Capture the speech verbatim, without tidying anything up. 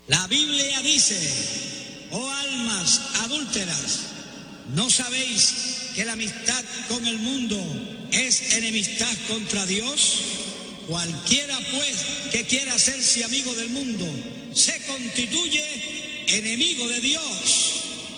La Biblia dice: oh almas adúlteras, ¿no sabéis que la amistad con el mundo es enemistad contra Dios? Cualquiera pues que quiera hacerse amigo del mundo se constituye enemigo de Dios.